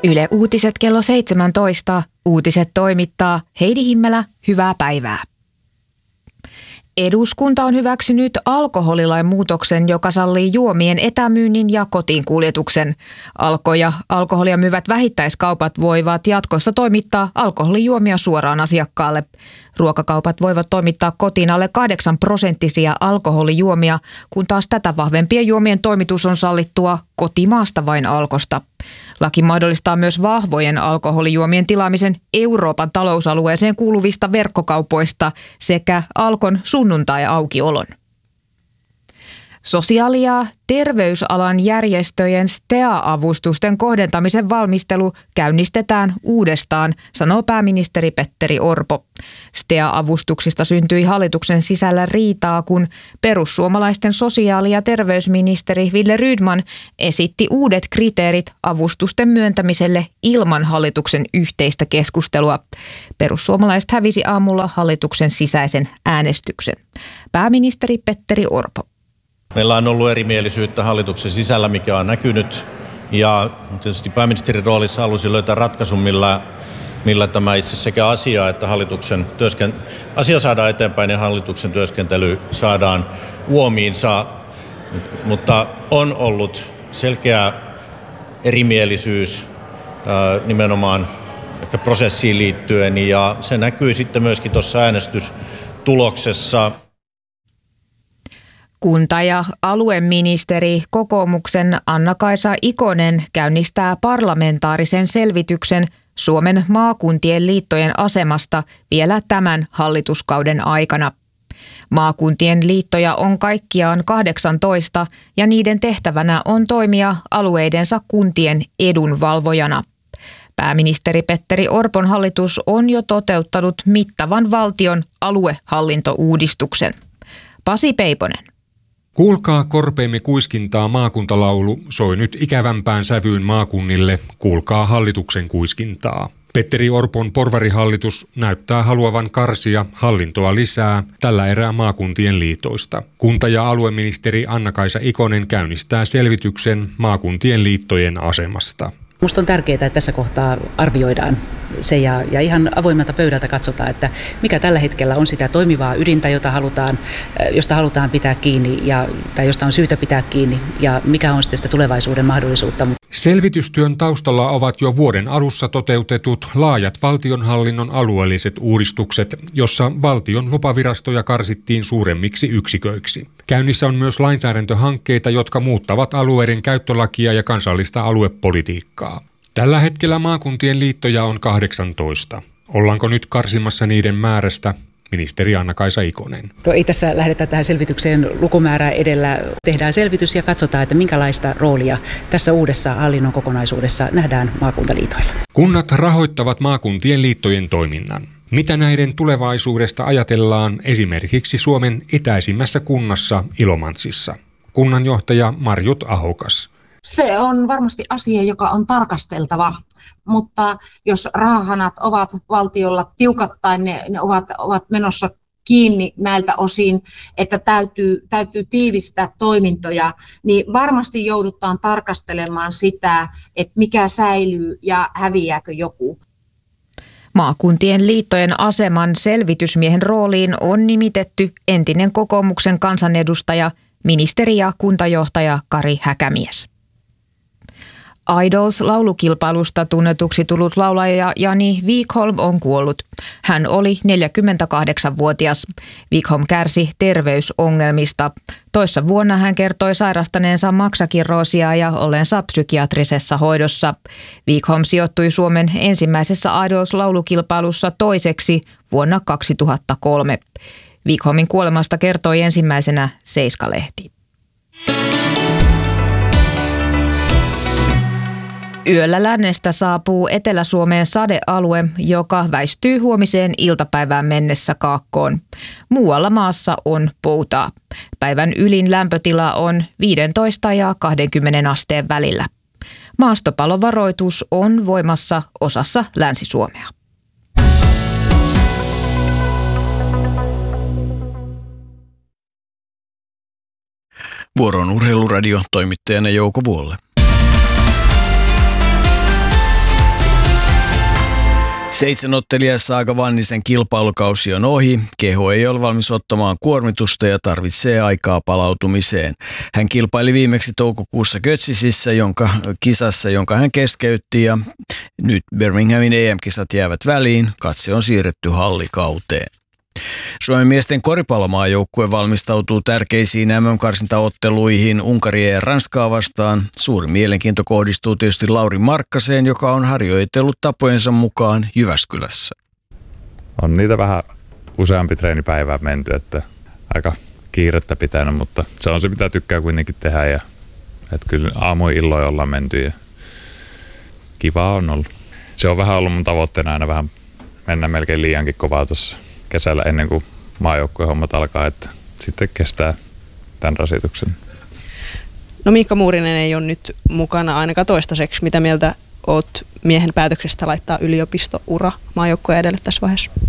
Yle Uutiset kello 17. Uutiset toimittaa Heidi Himmelä. Hyvää päivää. Eduskunta on hyväksynyt alkoholilain muutoksen, joka sallii juomien etämyynnin ja kotiinkuljetuksen. Alko ja alkoholia myyvät vähittäiskaupat voivat jatkossa toimittaa alkoholijuomia suoraan asiakkaalle. Ruokakaupat voivat toimittaa kotiin alle 8% alkoholijuomia, kun taas tätä vahvempien juomien toimitus on sallittua kotimaasta vain Alkosta. Laki mahdollistaa myös vahvojen alkoholijuomien tilaamisen Euroopan talousalueeseen kuuluvista verkkokaupoista sekä Alkon sunnuntai-aukiolon. Sosiaali- ja terveysalan järjestöjen STEA-avustusten kohdentamisen valmistelu käynnistetään uudestaan, sanoo pääministeri Petteri Orpo. STEA-avustuksista syntyi hallituksen sisällä riitaa, kun perussuomalaisten sosiaali- ja terveysministeri Wille Rydman esitti uudet kriteerit avustusten myöntämiselle ilman hallituksen yhteistä keskustelua. Perussuomalaiset hävisi aamulla hallituksen sisäisen äänestyksen. Pääministeri Petteri Orpo. Meillä on ollut erimielisyyttä hallituksen sisällä, mikä on näkynyt, ja tietysti pääministerin roolissa halusin löytää ratkaisun, millä tämä itse sekä asia että asia saadaan eteenpäin ja hallituksen työskentely saadaan uomiinsa, mutta on ollut selkeä erimielisyys nimenomaan ehkä prosessiin liittyen, ja se näkyy sitten myöskin tuossa äänestystuloksessa. Kunta- ja alueministeri kokoomuksen Anna-Kaisa Ikonen käynnistää parlamentaarisen selvityksen Suomen maakuntien liittojen asemasta vielä tämän hallituskauden aikana. Maakuntien liittoja on kaikkiaan 18 ja niiden tehtävänä on toimia alueidensa kuntien edunvalvojana. Pääministeri Petteri Orpon hallitus on jo toteuttanut mittavan valtion aluehallintouudistuksen. Pasi Peiponen. Kuulkaa korpeemme kuiskintaa maakuntalaulu soi nyt ikävämpään sävyyn maakunnille, kuulkaa hallituksen kuiskintaa. Petteri Orpon porvarihallitus näyttää haluavan karsia hallintoa lisää tällä erää maakuntien liitoista. Kunta- ja alueministeri Anna-Kaisa Ikonen käynnistää selvityksen maakuntien liittojen asemasta. Minusta on tärkeää, että tässä kohtaa arvioidaan se ja ihan avoimelta pöydältä katsotaan, että mikä tällä hetkellä on sitä toimivaa ydintä, josta halutaan pitää kiinni tai josta on syytä pitää kiinni, ja mikä on sitten sitä tulevaisuuden mahdollisuutta. Selvitystyön taustalla ovat jo vuoden alussa toteutetut laajat valtionhallinnon alueelliset uudistukset, jossa valtion lupavirastoja karsittiin suuremmiksi yksiköiksi. Käynnissä on myös lainsäädäntöhankkeita, jotka muuttavat alueiden käyttölakia ja kansallista aluepolitiikkaa. Tällä hetkellä maakuntien liittoja on 18. Ollaanko nyt karsimassa niiden määrästä? Ministeri Anna-Kaisa Ikonen. No ei tässä lähdetä tähän selvitykseen lukumäärää edellä. Tehdään selvitys ja katsotaan, että minkälaista roolia tässä uudessa hallinnon kokonaisuudessa nähdään maakuntaliitoilla. Kunnat rahoittavat maakuntien liittojen toiminnan. Mitä näiden tulevaisuudesta ajatellaan esimerkiksi Suomen itäisimmässä kunnassa Ilomantsissa? Kunnanjohtaja Marjut Ahokas. Se on varmasti asia, joka on tarkasteltava, mutta jos rahahanat ovat valtiolla tiukat tai ne ovat menossa kiinni näiltä osin, että täytyy tiivistää toimintoja, niin varmasti joudutaan tarkastelemaan sitä, että mikä säilyy ja häviääkö joku. Maakuntien liittojen aseman selvitysmiehen rooliin on nimitetty entinen kokoomuksen kansanedustaja, ministeri ja kuntajohtaja Kari Häkämies. Idols-laulukilpailusta tunnetuksi tullut laulaja Jani Wikholm on kuollut. Hän oli 48-vuotias. Wikholm kärsi terveysongelmista. Toissa vuonna hän kertoi sairastaneensa maksakirroosia ja ollensa psykiatrisessa hoidossa. Wikholm sijoittui Suomen ensimmäisessä Idols-laulukilpailussa toiseksi vuonna 2003. Wikholmin kuolemasta kertoi ensimmäisenä Seiska-lehti. Yöllä lännestä saapuu Etelä-Suomeen sadealue, joka väistyy huomiseen iltapäivään mennessä kaakkoon. Muualla maassa on poutaa. Päivän ylin lämpötila on 15 ja 20 asteen välillä. Maastopalovaroitus on voimassa osassa Länsi-Suomea. Vuoroon Urheiluradio, toimittajana Jouko Vuolle. 7-ottelijan Saaga Vannisen kilpailukausi on ohi. Keho ei ole valmis ottamaan kuormitusta ja tarvitsee aikaa palautumiseen. Hän kilpaili viimeksi toukokuussa Götzisissä, kisassa, jonka hän keskeytti, ja nyt Birminghamin EM-kisat jäävät väliin. Katse on siirretty hallikauteen. Suomen miesten koripallomaajoukkue valmistautuu tärkeisiin MM-karsintaotteluihin Unkaria ja Ranskaa vastaan. Suuri mielenkiinto kohdistuu tietysti Lauri Markkaseen, joka on harjoitellut tapojensa mukaan Jyväskylässä. On niitä vähän useampi treenipäivää menty, että aika kiirettä pitänyt, mutta se on se, mitä tykkää kuitenkin tehdä. Ja, että kyllä aamuin illoin ollaan menty ja kivaa on ollut. Se on vähän ollut mun tavoitteena aina vähän mennä melkein liiankin kovaa tuossa kesällä ennen kuin maajoukkueen hommat alkaa, että sitten kestää tämän rasituksen. No Miikka Muurinen ei ole nyt mukana ainakaan toistaiseksi. Mitä mieltä oot miehen päätöksestä laittaa yliopistoura maajoukkueen edelle tässä vaiheessa?